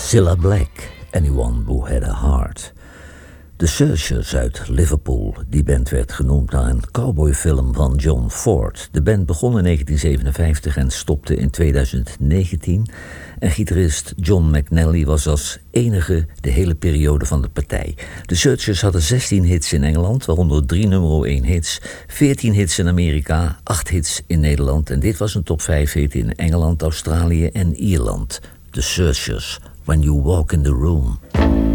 Cilla Black, Anyone Who Had a Heart. The Searchers uit Liverpool. Die band werd genoemd naar een cowboyfilm van John Ford. De band begon in 1957 en stopte in 2019. En gitarist John McNally was als enige de hele periode van de partij. De Searchers hadden 16 hits in Engeland, waaronder 3 nummer 1 hits, 14 hits in Amerika, 8 hits in Nederland. En dit was een top 5 hit in Engeland, Australië en Ierland. The Searchers, When You Walk in the Room.